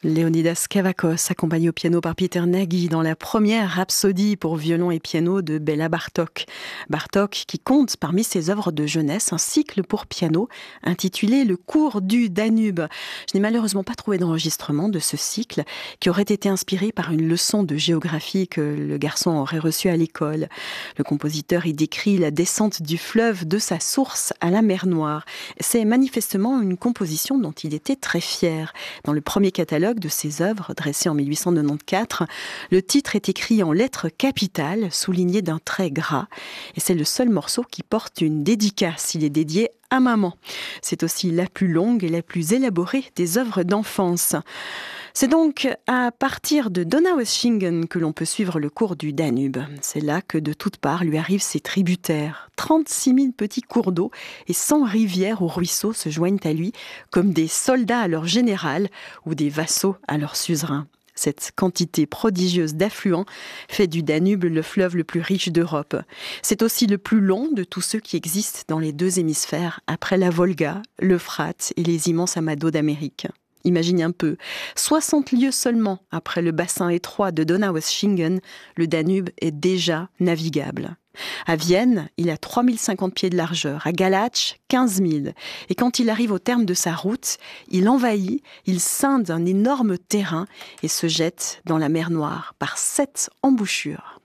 Leonidas Kavakos, accompagné au piano par Peter Nagy dans la première rhapsodie pour violon et piano de Béla Bartók. Bartók qui compte parmi ses œuvres de jeunesse un cycle pour piano intitulé Le cours du Danube. Je n'ai malheureusement pas trouvé d'enregistrement de ce cycle qui aurait été inspiré par une leçon de géographie que le garçon aurait reçue à l'école. Le compositeur y décrit la descente du fleuve de sa source à la mer Noire. C'est manifestement une composition dont il était très fier. Dans le premier catalogue de ses œuvres, dressé en 1894, le titre est écrit en lettres capitales, souligné d'un trait gras. Et c'est le seul morceau qui porte une dédicace. Il est dédié à maman. C'est aussi la plus longue et la plus élaborée des œuvres d'enfance. C'est donc à partir de Donaueschingen que l'on peut suivre le cours du Danube. C'est là que de toutes parts lui arrivent ses tributaires. 36 000 petits cours d'eau et 100 rivières ou ruisseaux se joignent à lui comme des soldats à leur général ou des vassaux à leur suzerain. Cette quantité prodigieuse d'affluents fait du Danube le fleuve le plus riche d'Europe. C'est aussi le plus long de tous ceux qui existent dans les deux hémisphères, après la Volga, l'Euphrate et les immenses amas d'eau d'Amérique. Imaginez un peu, 60 lieues seulement après le bassin étroit de Donaueschingen, le Danube est déjà navigable. À Vienne, il a 3050 pieds de largeur, à Galatch, 15 000. Et quand il arrive au terme de sa route, il envahit, il scinde un énorme terrain et se jette dans la mer Noire par 7 embouchures.